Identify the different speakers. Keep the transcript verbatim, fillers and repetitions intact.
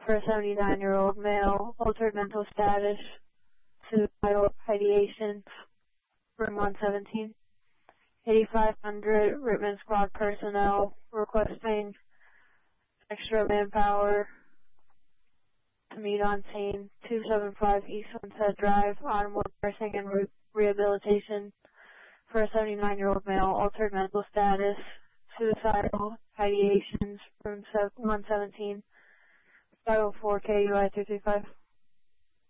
Speaker 1: for a seventy-nine-year-old male, altered mental status, suicidal ideation, room one seventeen. eighty-five hundred, Rittman Squad personnel requesting extra manpower to meet on scene, two seventy-five East Sunset Drive, onward nursing and re- rehabilitation for a seventy-nine-year-old male, altered mental status, suicidal ideations, room one seventeen, five oh four K U I two two five.